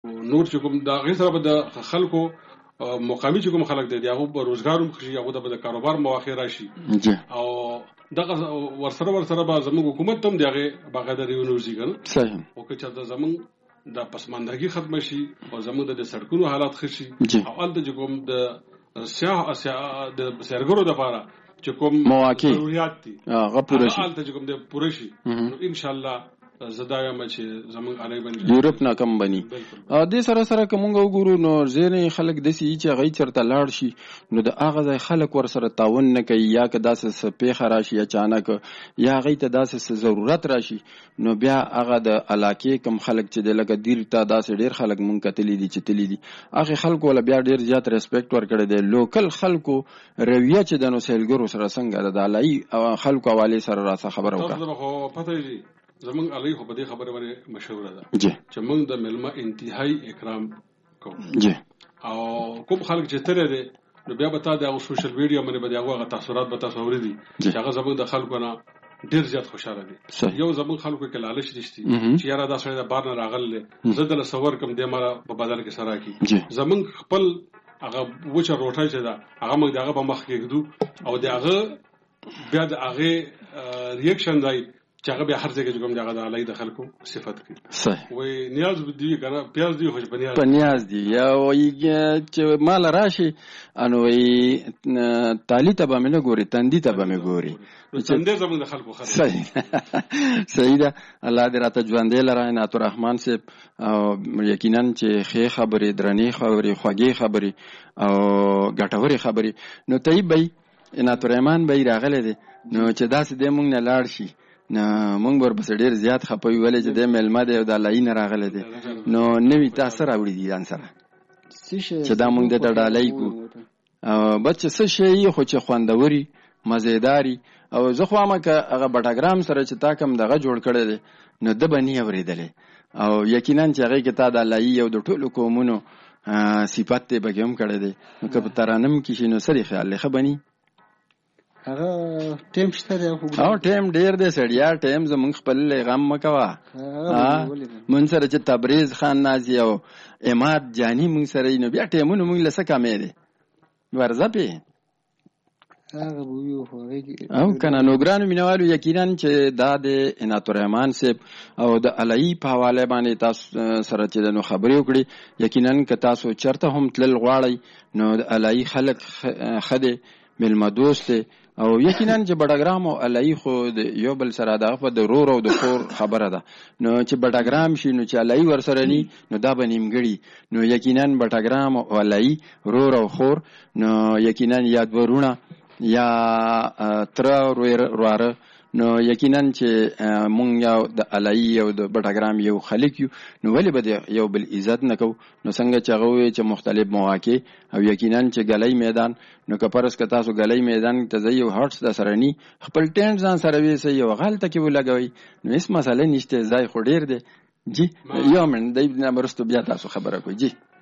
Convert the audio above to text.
نور چې کوم دا غي سره به د خلکو مقامی چې کوم خلک دي هغه به روزګار هم خشي هغه د کاروبار مواخې راشي او دغه ورسره به زموږ حکومت هم دغه باغداري ونوځي کنه صحیح او که چې زموږ د پسماندګي ختم شي او زموږ د سړکونو حالات خشي او ال د کوم د سیاح د سرګرو د لپاره چې کوم ضرورت دي هغه پوره شي ال د کوم د پوره شي ان شاء الله زدایم چې زمون علی باندې یورپ نه کم بني د سره کومه وګورو نو ځینې خلک د سی چې غي چرته لاړ شي نو د اغه ځای خلک ور سره تعاون نه کوي یا که داسې سپېخه راشي اچانک یا غي ته داسې ضرورت راشي نو بیا اغه د علاقې کم خلک چې د لګ دیر ته داسې ډیر خلک مونږ کتلی دي چې تلی دي اغه خلکو ول بیا ډیر زیات ریسپیکټ ورکړي دي لوکل خلکو رویه چې د نو سیلګرو سره څنګه د علای خلکو حواله سره راځه خبره وکړه پته دي زمون علی خو په دې خبره باندې مشوره ده چې موږ د ملما انتهایی اکرام کوو او کوم خلک چې تر دي نو بیا به تا د سوشل میډیا باندې به هغه تاثیرات به تاسو ورېدي چې هغه زمون د خلکو نه ډیر زیات خوشاله دي یو زمون خلکو کې لالچ دي چې یاره دا سړی د بار نه راغله زه د صور کم د مال په بدل کې سره کی زمون خپل هغه وچه روټای چې دا هغه موږ دغه په مخ کې کېدو او دغه بیا د هغه ریاکشن دی چې هغه بیا هر ځای کې کوم دغه د علي د خلکو صفت کوي صحیح وای نیاز دی کنه پیاز دی خوش بنیاز دی یا وای چې مال راشي انو وای تالی ته به نه ګوري تندی ته به ګوري تندې زموږ د خلکو خلک صحیح ده الله دې راته ژوندې لره نعت الرحمن صاحب او یقینا چې خې خبرې درنې خبرې خوږې خبرې او ګټورې خبرې نو طيب بې نعت الرحمن به راغله دي نو چې داسې دې مونږ نه لاړ شي نو مونږ ور بس ډیر زیات خپوي ولې چې د ملما دی او د لاین راغله دي نو نوې تاثیر اوړي دي ځان سره چې دا مونږ د ډالۍ کو او بچ څه شي خو چې خوندوري مزیداری او زه خو ما که هغه بټاګرام سره چې تا کوم دغه جوړ کړی دی نو د بنی اوریدلې او یقینا چې هغه کې تا د لای او د ټولو قومونو صفات ته بګم کړی دی نو که په ترانم کې شنو سری خیال له خبني هغه ټیم شته دی او ټیم ډیر دی سړیا ټیم زمونږ خپل غم مکوا مون سره چې تبریز خان نازي او اماد جانی مون سره نو بیا ټیمونو مون لسه کمې دي ورځه په هغه او کنه نو ګرانو مینوالو یقینا چې دا د عنایت الرحمن صاحب او د علي په حواله باندې تاسو سره چې نو خبرې وکړي یقینا که تاسو چرته هم تل غواړئ نو د علي خلک خده ملما دوست او یقینا چې بډاګرام او علي خو د یو بل سره د په د رور او د خور خبره ده نو چې بډاګرام شي نو چې علي ورسره ني نو دا به نیمګړي نو یقینا بډاګرام او علي رور او خور نو یقینا یاد ورونه یا تر رواره نو یقینا چې مونږ یو د علي او د بټاګرام یو خلک یو نو ولې به یو بل عزت نکو نو څنګه چې هغه چې مختلف مواقع او یقینا چې غلای میدان نو کپرس ک تاسو غلای میدان ته ځي هارټس د سرنی خپل ټینټ ځان سره ویسي یو غلطه کې ولګوي نو هیڅ مسله نشته ځای خو ډیر دی جی یو من د مرستو بیا تاسو خبره کوي جی